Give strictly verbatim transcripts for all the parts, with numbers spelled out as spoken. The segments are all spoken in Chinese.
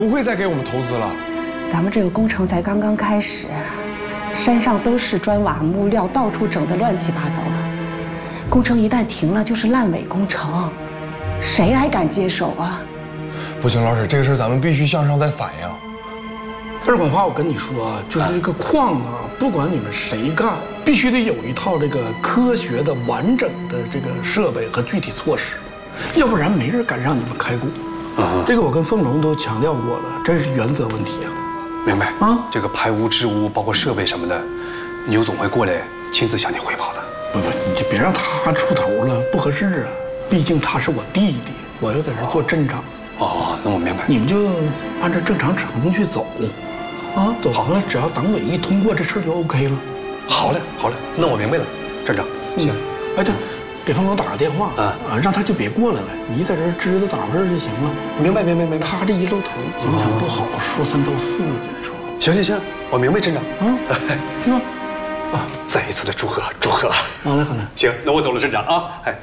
不会再给我们投资了。 咱们这个工程才刚刚开始，山上都是砖瓦木料，到处整得乱七八糟的。工程一旦停了，就是烂尾工程，谁还敢接手啊？ 不行，老师，这个事咱们必须向上再反映。 二管话，我跟你说啊，就是这个矿啊，不管你们谁干，必须得有一套这个科学的、完整的这个设备和具体措施，要不然没人敢让你们开工。啊，这个我跟凤龙都强调过了，这是原则问题啊。 明白啊， 这个排污、治污，包括设备什么的，牛总会过来亲自向你汇报的。 不不，你就别让他出头了，不合适啊。毕竟他是我弟弟，我要在这做镇长。 哦，那我明白。 你们就按照正常程序走，啊，走好了，只要党委一通过，这事儿就 OK 了。 好嘞，好嘞，那我明白了，镇长。行。 哎，对，给凤龙打个电话啊啊，让他就别过来了，你在这儿知道咋回事就行了。 明白，明白，明白。 他这一露头，影响不好，说三道四的，你说。 行行行，我明白，镇长。 嗯，是吧？ 啊，再一次的祝贺，祝贺。 好嘞，好嘞。 行，那我走了，镇长啊。哎。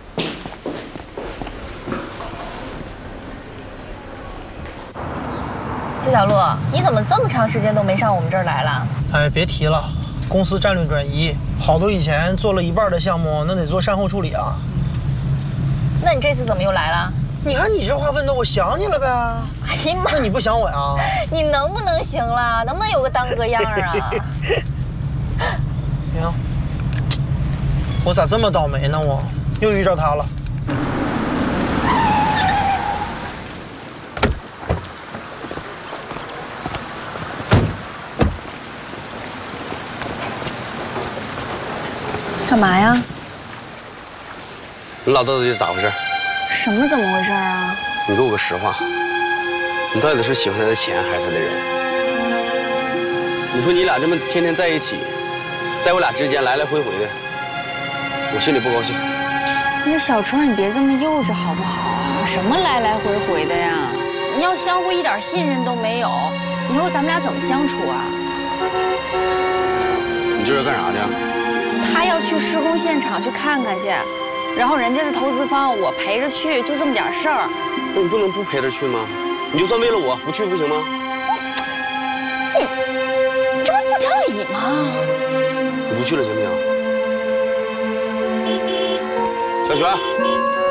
邱小璐，你怎么这么长时间都没上我们这儿来了？ 哎，别提了，公司战略转移，好多以前做了一半的项目，那得做善后处理啊。 那你这次怎么又来了？ 你看你这话问的，我想你了呗。 哎呀妈！ 那你不想我呀？ 你能不能行了？能不能有个当哥样啊？ 行，我咋这么倒霉呢？我又遇着他了。 干嘛呀？ 你老豆子这是咋回事？ 什么怎么回事啊？ 你给我个实话，你到底是喜欢他的钱还是他的人？你说你俩这么天天在一起，在我俩之间来来回回的，我心里不高兴。 那小春，你别这么幼稚好不好啊？什么来来回回的呀？你要相互一点信任都没有，以后咱们俩怎么相处啊？ 你这是干啥去？ 他要去施工现场去看看去，然后人家是投资方，我陪着去，就这么点事儿。 那你不能不陪着去吗？你就算为了我不去不行吗？ 你这不不讲理吗？ 你不去了行不行？小璇。